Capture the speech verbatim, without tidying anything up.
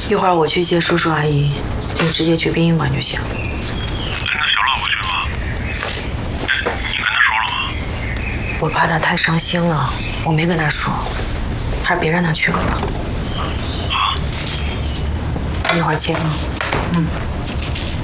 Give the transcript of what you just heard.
一会儿我去接叔叔阿姨，你直接去殡仪馆就行。 那小乐不去吗？你跟他说了吗？ 我怕他太伤心了，我没跟他说，还是别让他去了吧。 啊。 一会儿接吧。嗯。